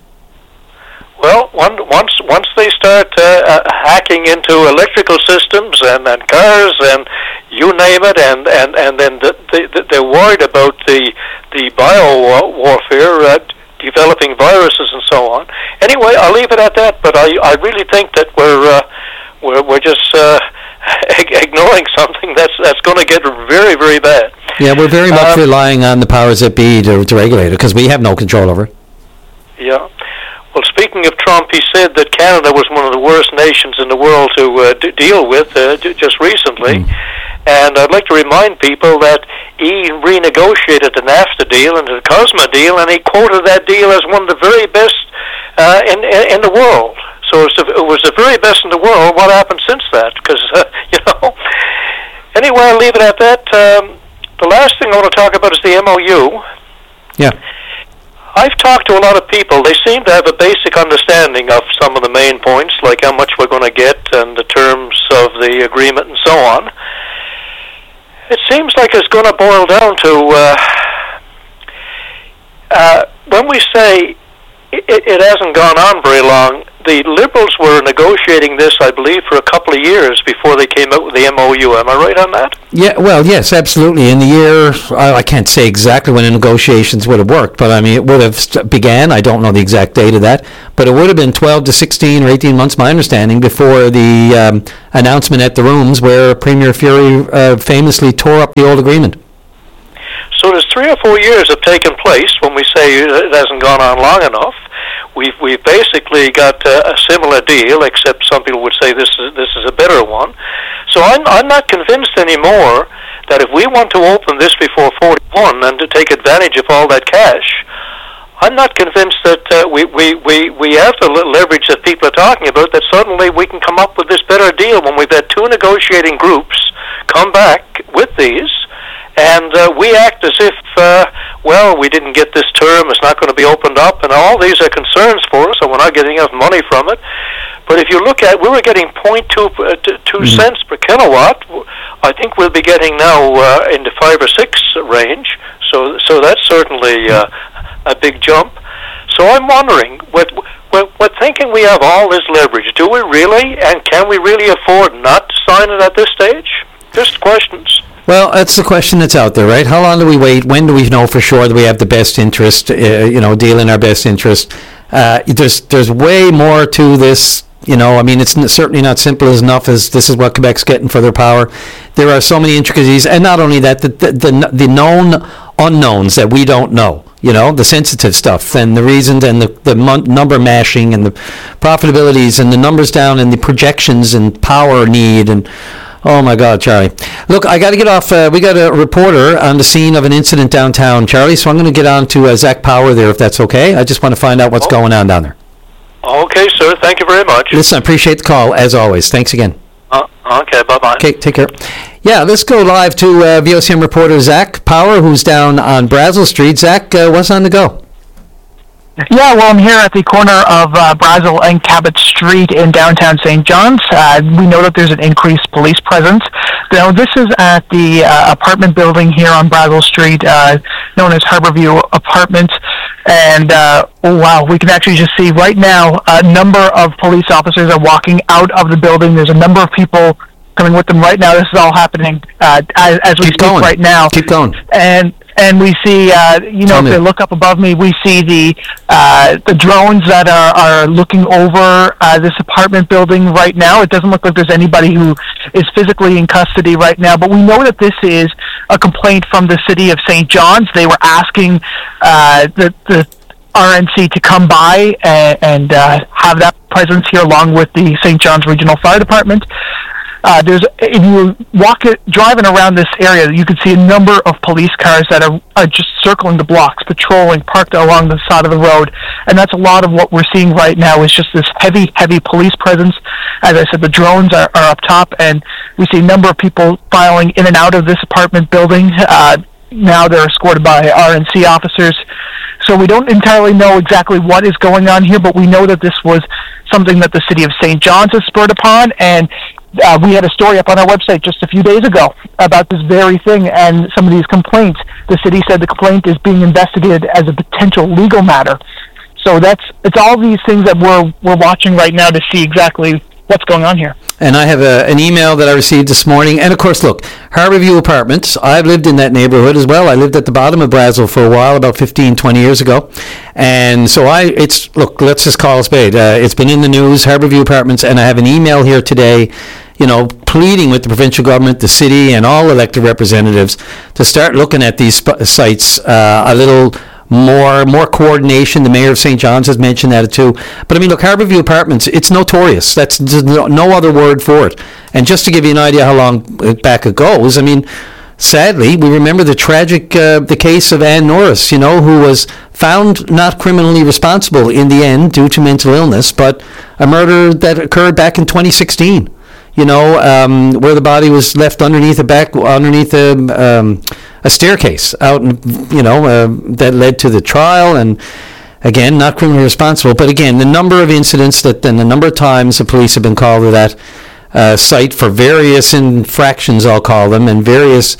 Well, one, once once they start uh, uh, hacking into electrical systems and, and cars and you name it, and, and, and then the, the, they're worried about the the bio warfare. Uh, developing viruses and so on. Anyway, I'll leave it at that, but I, I really think that we're uh, we're, we're just uh, ignoring something that's that's going to get very, very bad. Yeah, we're very much um, relying on the powers that be to, to regulate it, because we have no control over it. Yeah. Well, speaking of Trump, he said that Canada was one of the worst nations in the world to uh, d- deal with uh, d- just recently. Mm. And I'd like to remind people that he renegotiated the NAFTA deal and the COSMA deal, and he quoted that deal as one of the very best uh, in, in in the world. So it was, the, it was the very best in the world. What happened since that? Because, uh, you know, anyway, I'll leave it at that. Um, the last thing I want to talk about is the M O U. Yeah. I've talked to a lot of people. They seem to have a basic understanding of some of the main points, like how much we're going to get and the terms of the agreement and so on. It seems like it's going to boil down to, uh, uh, when we say it, it hasn't gone on very long, the Liberals were negotiating this, I believe, for a couple of years before they came out with the M O U. Am I right on that? Yeah, well, yes, absolutely. In the year, I, I can't say exactly when the negotiations would have worked, but I mean, it would have st- began. I don't know the exact date of that, but it would have been twelve to sixteen or eighteen months, my understanding, before the um, announcement at the Rooms where Premier Furey uh, famously tore up the old agreement. So there's three or four years have taken place when we say it hasn't gone on long enough. We've we've basically got a, a similar deal, except some people would say this is this is a better one. So I'm I'm not convinced anymore that if we want to open this before forty-one and to take advantage of all that cash, I'm not convinced that uh, we, we, we, we have the leverage that people are talking about, that suddenly we can come up with this better deal when we've had two negotiating groups come back with these. And uh, we act as if, uh, well, we didn't get this term, it's not going to be opened up, and all these are concerns for us, and we're not getting enough money from it. But if you look at, we were getting zero point two uh, two mm-hmm. cents per kilowatt. I think we'll be getting now uh, in the five or six range, so so that's certainly uh, a big jump. So I'm wondering, with, with, with thinking we have all this leverage, do we really, and can we really afford not to sign it at this stage? Just questions. Well, that's the question that's out there, right? How long do we wait? When do we know for sure that we have the best interest, uh, you know, deal in our best interest? Uh, there's there's way more to this, you know. I mean, it's n- certainly not simple as enough as this is what Quebec's getting for their power. There are so many intricacies, and not only that, the the, the, the known unknowns that we don't know, you know, the sensitive stuff and the reasons and the, the mon- number mashing and the profitabilities and the numbers down and the projections and power need and... Oh, my God, Charlie. Look, I got to get off. Uh, we got a reporter on the scene of an incident downtown, Charlie, so I'm going to get on to uh, Zach Power there, if that's okay. I just want to find out what's oh. going on down there. Okay, sir. Thank you very much. Listen, I appreciate the call, as always. Thanks again. Uh, okay, bye-bye. Okay, take care. Yeah, let's go live to uh, V O C M reporter Zach Power, who's down on Brazel Street. Zach, uh, what's on the go? Yeah, well, I'm here at the corner of uh, Brazel and Cabot Street in downtown Saint John's. Uh, we know that there's an increased police presence. Now, this is at the uh, apartment building here on Brazel Street, uh, known as Harborview Apartments. And, uh, oh, wow, we can actually just see right now a number of police officers are walking out of the building. There's a number of people coming with them right now. This is all happening uh, as, as we Keep speak going. right now. Keep going. And... And we see, uh, you know, Tell if they look up above me, we see the uh, the drones that are, are looking over uh, this apartment building right now. It doesn't look like there's anybody who is physically in custody right now, but we know that this is a complaint from the city of Saint John's. They were asking uh, the, the R N C to come by and, and uh, have that presence here along with the Saint John's Regional Fire Department. Uh, there's, if you walk it, driving around this area, you can see a number of police cars that are, are just circling the blocks, patrolling, parked along the side of the road. And that's a lot of what we're seeing right now is just this heavy, heavy police presence. As I said, the drones are, are up top, and we see a number of people filing in and out of this apartment building. Uh, now they're escorted by R N C officers. So we don't entirely know exactly what is going on here, but we know that this was something that the city of Saint John's has spurred upon, and Uh, we had a story up on our website just a few days ago about this very thing and some of these complaints. The city said the complaint is being investigated as a potential legal matter. So that's it's all these things that we're we're watching right now to see exactly what's going on here. And I have a, an email that I received this morning. And, of course, look, Harborview Apartments, I've lived in that neighborhood as well. I lived at the bottom of Brazel for a while, about fifteen, twenty years ago. And so I, it's, look, let's just call a spade. Uh, it's been in the news, Harborview Apartments, and I have an email here today, you know, pleading with the provincial government, the city, and all elected representatives to start looking at these sp- sites uh, a little more more coordination. The mayor of Saint John's has mentioned that too. But I mean, look, Harborview Apartments, it's notorious. That's no, no other word for it. And just to give you an idea how long back it goes, I mean, sadly, we remember the tragic, uh, the case of Ann Norris, you know, who was found not criminally responsible in the end due to mental illness, but a murder that occurred back in twenty sixteen. you know, um, where the body was left underneath a back, underneath a, um, a staircase out, in, you know, uh, that led to the trial. And again, not criminally responsible. But again, the number of incidents that, and the number of times the police have been called to that uh, site for various infractions, I'll call them, and various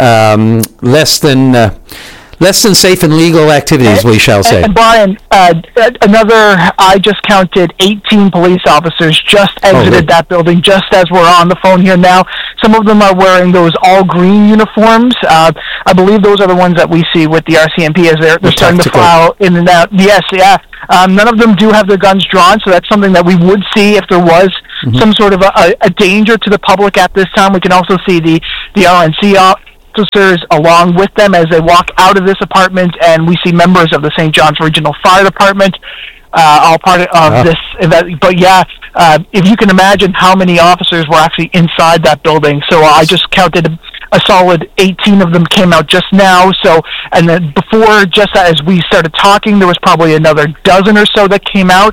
um, less than uh, less than safe and legal activities, we shall say. And Brian, uh, another, I just counted eighteen police officers just exited oh, that building just as we're on the phone here now. Some of them are wearing those all green uniforms. Uh, I believe those are the ones that we see with the R C M P as they're, they're starting to file in and out. Yes, yeah. Um, none of them do have their guns drawn, so that's something that we would see if there was mm-hmm. some sort of a, a danger to the public at this time. We can also see the, the R N C officers along with them as they walk out of this apartment, and we see members of the Saint John's Regional Fire Department, uh, all part of oh. this event. But yeah, uh, if you can imagine how many officers were actually inside that building. So uh, I just counted a solid eighteen of them came out just now. So, and then before, just as we started talking, there was probably another dozen or so that came out.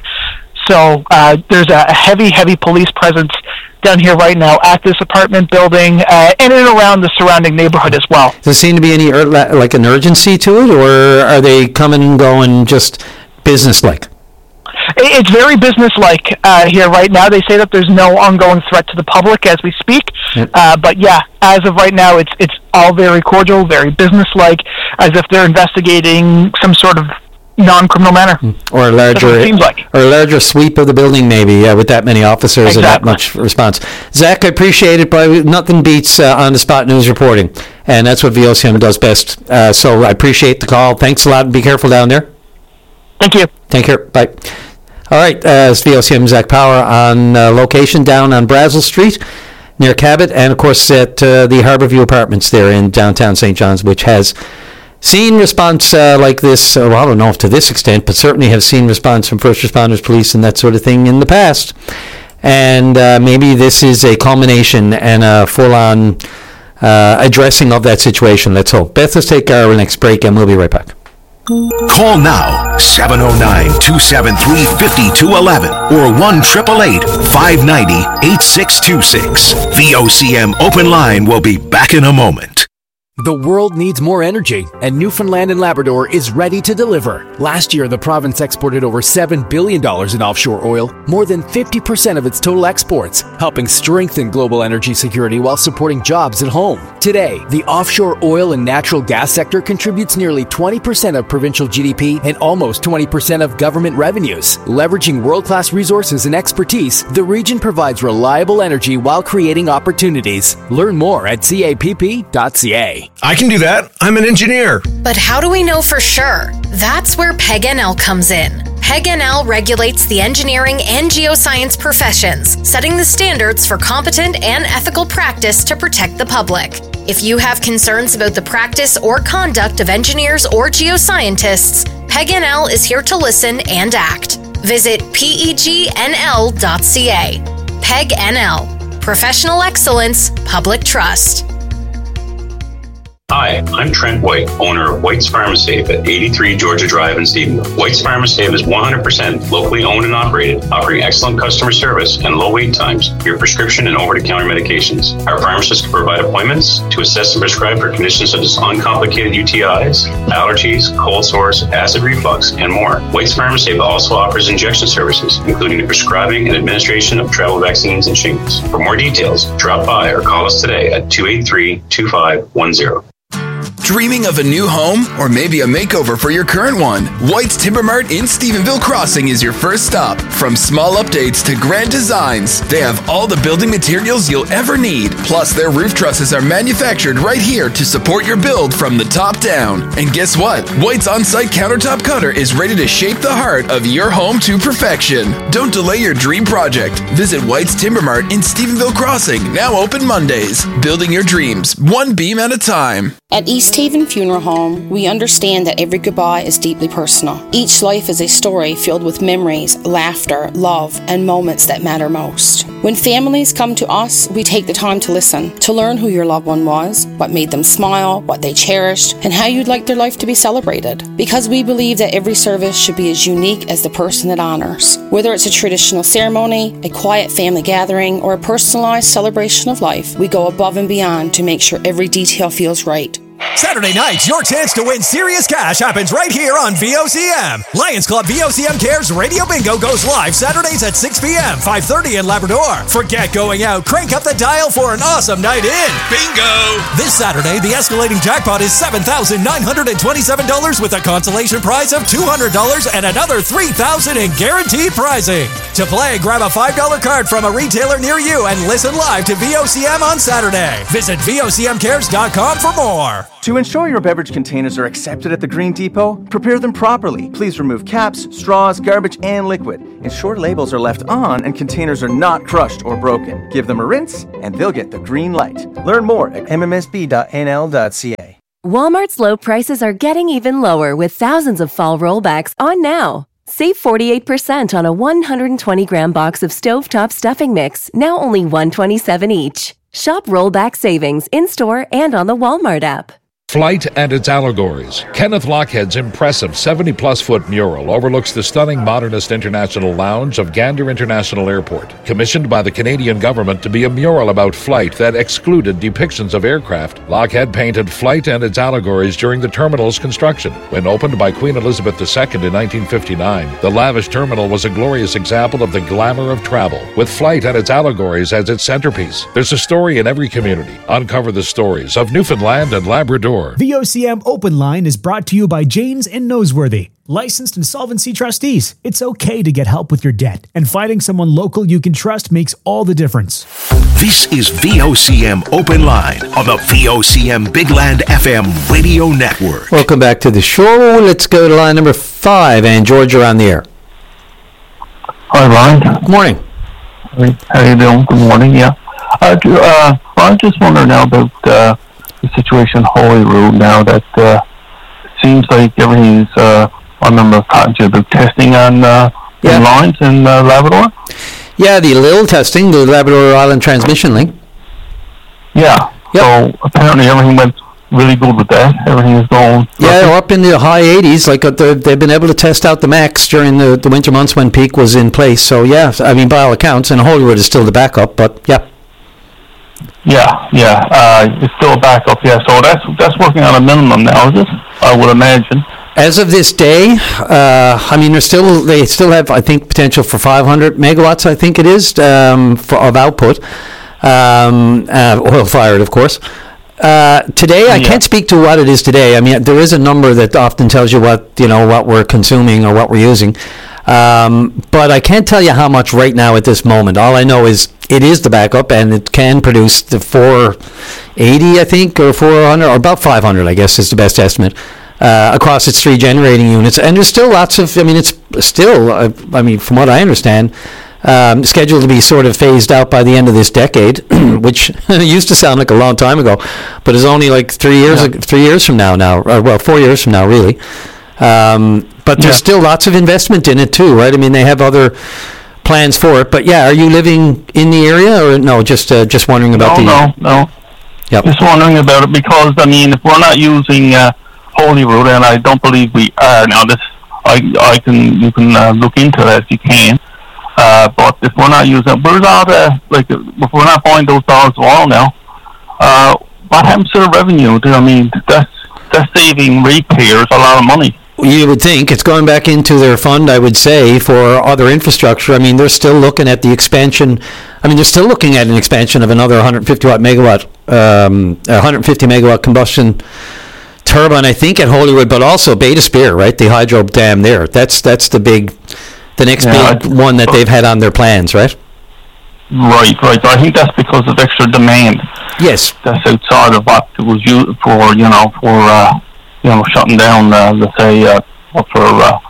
So uh, there's a heavy, heavy police presence down here right now at this apartment building uh, and in and around the surrounding neighborhood as well. Does there seem to be any ur- like an urgency to it, or are they coming and going just business-like? It's very business-like uh, here right now. They say that there's no ongoing threat to the public as we speak. Yep. Uh, but yeah, as of right now, it's it's all very cordial, very business-like, as if they're investigating some sort of non-criminal manner. Or a larger, like. or a larger sweep of the building, maybe, uh, with that many officers exactly. and that much response. Zach, I appreciate it, but nothing beats uh, on-the-spot news reporting, and that's what V O C M does best. Uh, so I appreciate the call. Thanks a lot, and be careful down there. Thank you. Take care. Bye. All right, uh, it's V O C M Zach Power on uh, location down on Brazel Street near Cabot, and of course at uh, the Harborview Apartments there in downtown Saint John's, which has seen response uh, like this, uh, well, I don't know if to this extent, but certainly have seen response from first responders, police, and that sort of thing in the past. And uh, maybe this is a culmination and a full-on uh, addressing of that situation. Let's hope. Beth, let's take our next break, and we'll be right back. Call now, seven oh nine, two seven three, five two one one or one eight eight eight, five nine zero, eight six two six. V O C M Open Line will be back in a moment. The world needs more energy, and Newfoundland and Labrador is ready to deliver. Last year, the province exported over seven billion dollars in offshore oil, more than fifty percent of its total exports, helping strengthen global energy security while supporting jobs at home. Today, the offshore oil and natural gas sector contributes nearly twenty percent of provincial G D P and almost twenty percent of government revenues. Leveraging world-class resources and expertise, the region provides reliable energy while creating opportunities. Learn more at C A P P dot C A. I can do that. I'm an engineer. But how do we know for sure? That's where P E G N L comes in. P E G N L regulates the engineering and geoscience professions, setting the standards for competent and ethical practice to protect the public. If you have concerns about the practice or conduct of engineers or geoscientists, P E G N L is here to listen and act. Visit P E G N L dot C A. P E G N L. Professional excellence, public trust. Hi, I'm Trent White, owner of White's Pharmasafe at eighty-three Georgia Drive in Stephenville. White's Pharmasafe is one hundred percent locally owned and operated, offering excellent customer service and low wait times for your prescription and over-the-counter medications. Our pharmacists can provide appointments to assess and prescribe for conditions such as uncomplicated U T Is, allergies, cold sores, acid reflux, and more. White's Pharmasafe also offers injection services, including the prescribing and administration of travel vaccines and shingles. For more details, drop by or call us today at two eight three, two five one zero. Dreaming of a new home or maybe a makeover for your current one? White's Timber Mart in Stephenville Crossing is your first stop. From small updates to grand designs, they have all the building materials you'll ever need. Plus, their roof trusses are manufactured right here to support your build from the top down. And guess what? White's on-site countertop cutter is ready to shape the heart of your home to perfection. Don't delay your dream project. Visit White's Timber Mart in Stephenville Crossing, now open Mondays. Building your dreams, one beam at a time. At East Haven Funeral Home, we understand that every goodbye is deeply personal. Each life is a story filled with memories, laughter, love, and moments that matter most. When families come to us, we take the time to listen, to learn who your loved one was, what made them smile, what they cherished, and how you'd like their life to be celebrated. Because we believe that every service should be as unique as the person it honors. Whether it's a traditional ceremony, a quiet family gathering, or a personalized celebration of life, we go above and beyond to make sure every detail feels right. Saturday nights, your chance to win serious cash happens right here on V O C M. Lions Club V O C M Cares Radio Bingo goes live Saturdays at six p.m., five thirty in Labrador. Forget going out. Crank up the dial for an awesome night in. Bingo! This Saturday, the escalating jackpot is seven thousand nine hundred twenty-seven dollars with a consolation prize of two hundred dollars and another three thousand dollars in guaranteed prizing. To play, grab a five dollar card from a retailer near you and listen live to V O C M on Saturday. Visit V O C M cares dot com for more. To ensure your beverage containers are accepted at the Green Depot, prepare them properly. Please remove caps, straws, garbage, and liquid. Ensure labels are left on and containers are not crushed or broken. Give them a rinse, and they'll get the green light. Learn more at m m s b dot n l dot c a. Walmart's low prices are getting even lower with thousands of fall rollbacks on now. Save forty-eight percent on a one hundred twenty gram box of stovetop stuffing mix, now only one dollar and twenty-seven cents each. Shop rollback savings in-store and on the Walmart app. Flight and its allegories. Kenneth Lockhead's impressive seventy-plus foot mural overlooks the stunning Modernist International Lounge of Gander International Airport, commissioned by the Canadian government to be a mural about flight that excluded depictions of aircraft. Lockhead painted Flight and its allegories during the terminal's construction. When opened by Queen Elizabeth the Second in nineteen fifty-nine, the lavish terminal was a glorious example of the glamour of travel, with Flight and its allegories as its centerpiece. There's a story in every community. Uncover the stories of Newfoundland and Labrador. V O C M Open Line is brought to you by Janes and Noseworthy, licensed insolvency trustees. It's okay to get help with your debt, and finding someone local you can trust makes all the difference. This is V O C M Open Line on the V O C M Big Land F M radio network. Welcome back to the show. Let's go to line number five, and George, you're on the air. Hi, Ryan. Good morning. How are you doing? Good morning, yeah. Uh, uh, I was just wondering now about uh, the situation Holyrood now that uh, it seems like everything's, uh, I remember talking to you about testing on uh, yeah. lines in uh, Labrador. Yeah, the little testing, the Labrador Island Transmission Link. Yeah, yep. So apparently everything went really good with that. Everything is going... Yeah, they're up in the high eighties. Like uh, they've been able to test out the max during the, the winter months when peak was in place. So yeah, I mean, by all accounts, and Holyrood is still the backup, but yeah. Yeah, yeah, uh, it's still a backup, yeah. So that's that's working on a minimum now, is it? I would imagine. As of this day, uh, I mean, they're still they still have, I think, potential for five hundred megawatts. I think it is um, for, of output, um, uh, oil fired, of course. Uh, today, I yeah. can't speak to what it is today. I mean, there is a number that often tells you what you know what we're consuming or what we're using. Um, but I can't tell you how much right now at this moment. All I know is it is the backup, and it can produce the four eighty, I think, or four hundred, or about five hundred, I guess, is the best estimate, uh, across its three generating units. And there's still lots of, I mean, it's still, uh, I mean, from what I understand, um, scheduled to be sort of phased out by the end of this decade, which used to sound like a long time ago, but is only like three years, yeah. three years from now, now, or well, four years from now, really. Um, but there's yeah. still lots of investment in it too, right? I mean, they have other plans for it. But yeah, are you living in the area, or no? Just uh, just wondering about no, the. No, no, Yep. Just wondering about it because I mean, if we're not using uh, Holyrood, and I don't believe we are now, this I I can you can uh, look into that if you can. Uh, but if we're not using, where's all the like if we're not buying those dollars of oil now, uh, what happens to the revenue? I mean, that's that's saving ratepayers a lot of money. You would think it's going back into their fund, I would say, for other infrastructure. I mean, they're still looking at the expansion. I mean, they're still looking at an expansion of another one hundred fifty watt megawatt, um, one hundred fifty megawatt combustion turbine, I think, at Holyrood, but also Beta Spear, right? The hydro dam there. That's that's the big, the next yeah, big I, one that they've had on their plans, right? Right, right. I think that's because of extra demand. Yes. That's outside of what it was used for, you know, for. Uh, You know, shutting down, uh, let's say, uh, for uh,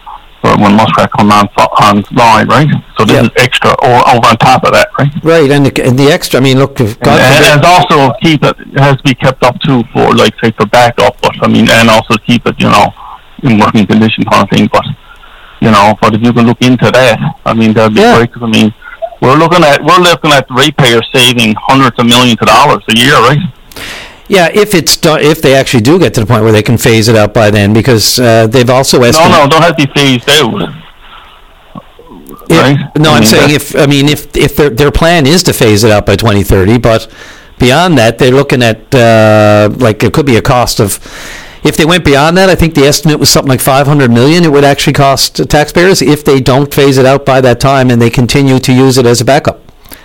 for when Muskrat come on on line, right? So this yep. is extra or over on top of that, right? Right, and the, and the extra. I mean, look, God and, and also keep it, it has to be kept up too for, like, say, for backup. But I mean, and also keep it, you know, in working condition kind of thing. But you know, but if you can look into that, I mean, that'd be yeah. great. Cause, I mean, we're looking at we're looking at the ratepayers saving hundreds of millions of dollars a year, right? Yeah, if it's do- if they actually do get to the point where they can phase it out by then, because uh, they've also estimated. No, no, don't have to be phased out. If, right? No, I I'm mean, saying if I mean if if their their plan is to phase it out by twenty thirty, but beyond that, they're looking at uh, like it could be a cost of. If they went beyond that, I think the estimate was something like five hundred million dollars it would actually cost taxpayers if they don't phase it out by that time and they continue to use it as a backup.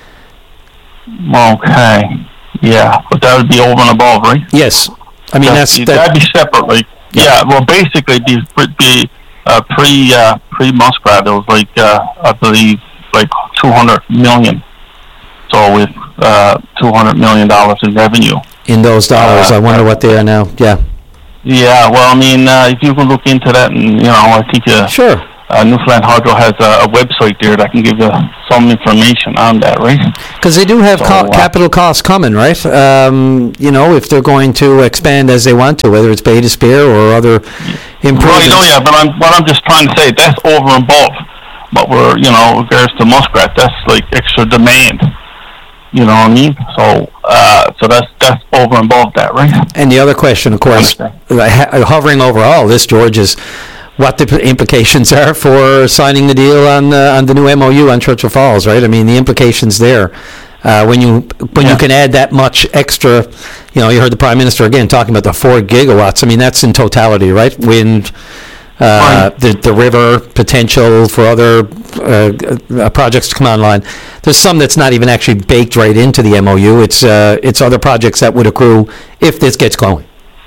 Okay. Yeah, but that would be over and above, right? Yes. I mean, that's... That'd, that, that'd be separately. Yeah, yeah well, basically, be, be uh, pre, uh, pre-Muskrat, it was like, uh, I believe, like two hundred million dollars. So with uh, two hundred million dollars in revenue. In those dollars, uh, I wonder what they are now. Yeah. Yeah, well, I mean, uh, if you can look into that, and, you know, I think uh, sure. uh, Newfoundland Hydro has a, a website there that can give you some information on that, right? Because they do have so, co- uh, capital costs coming, right? Um, you know, if they're going to expand as they want to, whether it's Bay to Spear or other improvements. Right, oh yeah, but I'm, what I'm just trying to say, that's over and above. But we're, you know, regards to Muskrat, that's like extra demand. You know what I mean? So, uh, so that's that's over and above that, right? And the other question, of course, hovering over all this, George, is what the implications are for signing the deal on uh, on the new M O U on Churchill Falls, right? I mean, the implications there uh, when you when yeah. you can add that much extra. You know, you heard the Prime Minister again talking about the four gigawatts. I mean, that's in totality, right? Wind. Uh, the the river potential for other uh, uh, projects to come online. There's some that's not even actually baked right into the M O U. It's uh, it's other projects that would accrue if this gets going.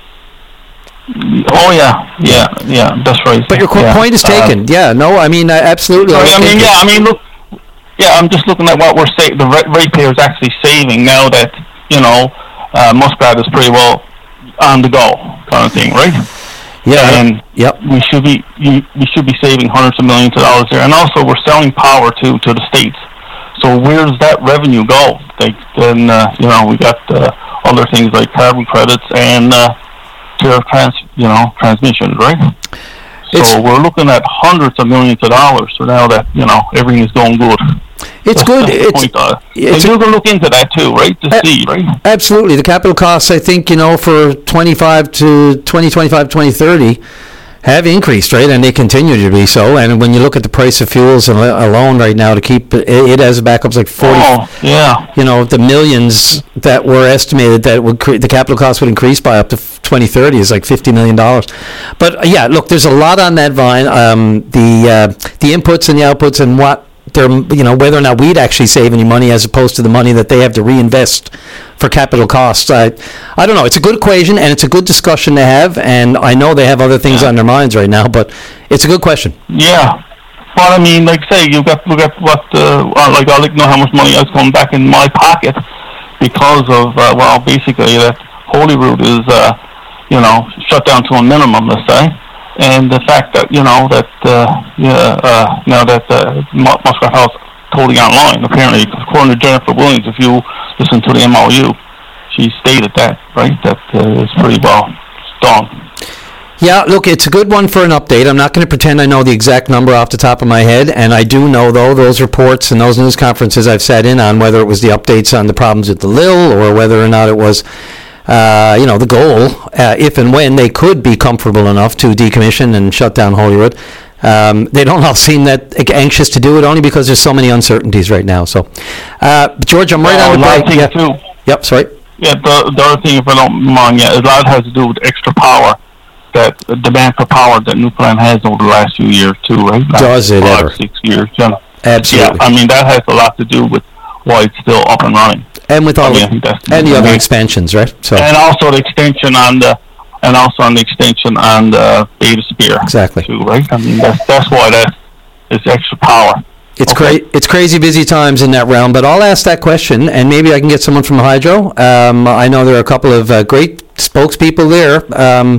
Oh yeah, yeah, yeah. That's right. But your yeah. point is taken. Uh, yeah, no, I mean uh, absolutely. So, I mean, yeah, I mean, look, yeah, I'm just looking at what we're sa- the ratepayers actually saving now that you know uh, Muskrat is pretty well on the go, kind of thing, right? Yeah, and yep. we should be we should be saving hundreds of millions of dollars there, and also we're selling power to to the states. So where does that revenue go? Like then uh, you know we got uh, other things like carbon credits and uh, tariff trans you know transmissions, right? So it's, we're looking at hundreds of millions of dollars. So now that you know everything is going good. It's that's, good. That's it's, uh, it's and you can look into that too, right? To uh, see, right? Absolutely. The capital costs, I think, you know, for twenty-five to twenty twenty-five, twenty thirty have increased, right? And they continue to be so. And when you look at the price of fuels alone right now to keep it, it as a backup, like forty. Oh, yeah. You know, the millions that were estimated that would cre- the capital costs would increase by up to twenty thirty is like fifty million dollars. But uh, yeah, look, there's a lot on that vine. Um, the uh, the inputs and the outputs and what. They're, you know, whether or not we'd actually save any money as opposed to the money that they have to reinvest for capital costs. I, I don't know. It's a good equation and it's a good discussion to have. And I know they have other things yeah. on their minds right now, but it's a good question. Yeah. Well, I mean, like say, you got look at what, uh, like I'd like to know how much money is coming back in my pocket because of, uh, well, basically that Holyrood is, uh, you know, shut down to a minimum, let's say. And the fact that, you know, that, uh, yeah, uh, now that uh, Muskrat House totally online, apparently, according to Jennifer Williams, if you listen to the M O U, she stated that, right, that uh, is pretty well done. Yeah, look, it's a good one for an update. I'm not going to pretend I know the exact number off the top of my head, and I do know, though, those reports and those news conferences I've sat in on, whether it was the updates on the problems at the L I L or whether or not it was... Uh, you know, the goal, uh, if and when they could be comfortable enough to decommission and shut down Holyrood. Um, they don't all seem that anxious to do it only because there's so many uncertainties right now. So, uh, George, I'm right uh, on the break. Yeah. Too. Yep, sorry. Yeah, the, the other thing, if I don't mind, yeah, a lot has to do with extra power, that the demand for power that Newfoundland has over the last few years too, right? Last Does it five, ever? Six years, yeah. Absolutely. Yeah, I mean, that has a lot to do with why it's still up and running. And with all I mean, the, and the other expansions, right? So and also the extension on the and also on the extension on the Bay to Spear. Exactly. Too, right? I mean that's that's why that is extra power. It's okay. cra- It's crazy busy times in that realm, but I'll ask that question, and maybe I can get someone from Hydro. Um, I know there are a couple of uh, great spokespeople there. Um,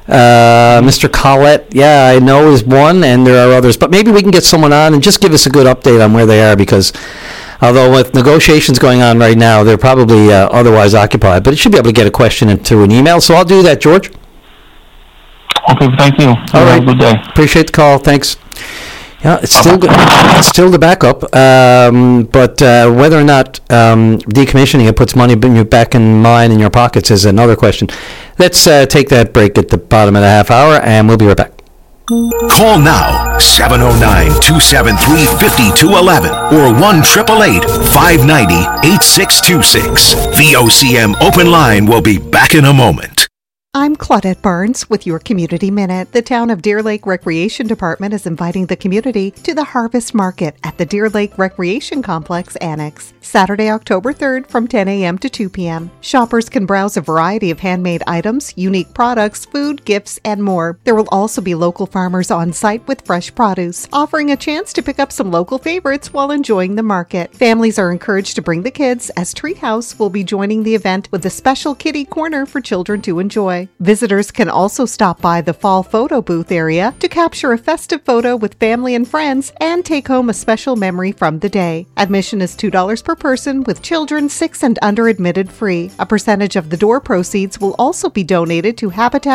Uh, Mister Collette, yeah, I know is one, and there are others. But maybe we can get someone on and just give us a good update on where they are, because although with negotiations going on right now, they're probably uh, otherwise occupied. But it should be able to get a question into an email. So I'll do that, George. Okay, thank you. All right. Have a good day. Appreciate the call. Thanks. Yeah, it's still it's still the backup, um, but uh, whether or not um, decommissioning it puts money back in mine in your pockets is another question. Let's uh, take that break at the bottom of the half hour, and we'll be right back. Call now, seven oh nine, two seven three, five two one one or one eight eight eight, five nine zero, eight six two six. V O C M Open Line will be back in a moment. I'm Claudette Barnes with your Community Minute. The Town of Deer Lake Recreation Department is inviting the community to the Harvest Market at the Deer Lake Recreation Complex Annex, Saturday, October third from ten a.m. to two p.m. Shoppers can browse a variety of handmade items, unique products, food, gifts, and more. There will also be local farmers on site with fresh produce, offering a chance to pick up some local favorites while enjoying the market. Families are encouraged to bring the kids, as Treehouse will be joining the event with a special kiddie corner for children to enjoy. Visitors can also stop by the fall photo booth area to capture a festive photo with family and friends and take home a special memory from the day. Admission is two dollars per person, with children six and under admitted free. A percentage of the door proceeds will also be donated to Habitat